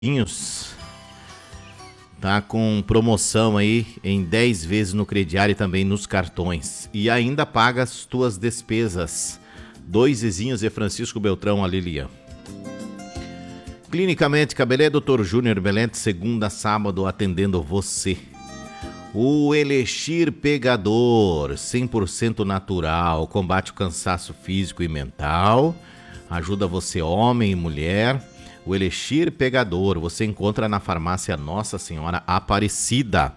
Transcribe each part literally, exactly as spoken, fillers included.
Tá com promoção aí em dez vezes no crediário e também nos cartões. E ainda paga as tuas despesas. Dois Zezinhos e Francisco Beltrão, a Lilian. Clinicamente Cabelé, doutor Júnior Belente, segunda a sábado, atendendo você. O Elixir Pegador, cem por cento natural, combate o cansaço físico e mental, ajuda você, homem e mulher. O Elixir Pegador, você encontra na farmácia Nossa Senhora Aparecida.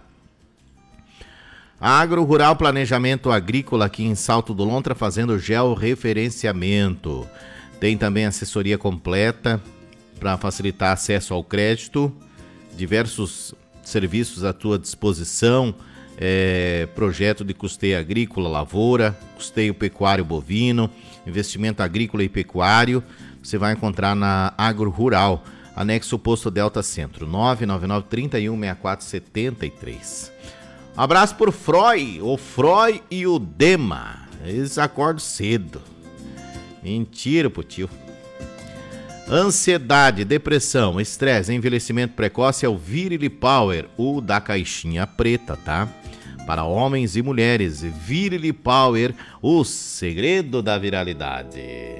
Agro Rural Planejamento Agrícola aqui em Salto do Lontra, fazendo georreferenciamento. Tem também assessoria completa para facilitar acesso ao crédito, diversos serviços à tua disposição, é, projeto de custeio agrícola, lavoura, custeio pecuário bovino, investimento agrícola e pecuário. Você vai encontrar na Agro Rural, anexo Posto Delta Centro, nove nove nove, trinta e um, sessenta e quatro, setenta e três. Abraço por Froy, o Froy e o Dema. Eles acordam cedo. Mentira, pro tio. Ansiedade, depressão, estresse, envelhecimento precoce é o Virili Power, o da caixinha preta, tá? Para homens e mulheres, Virili Power, o segredo da viralidade.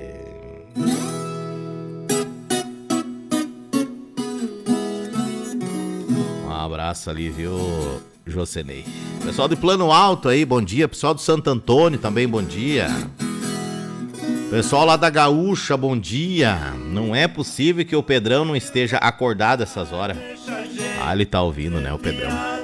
Um abraço ali, viu, Jocenei? Pessoal de Plano Alto aí, bom dia. Pessoal do Santo Antônio também, bom dia. Pessoal lá da Gaúcha, bom dia. Não é possível que o Pedrão não esteja acordado essas horas. Ah, ele tá ouvindo, né, o Pedrão.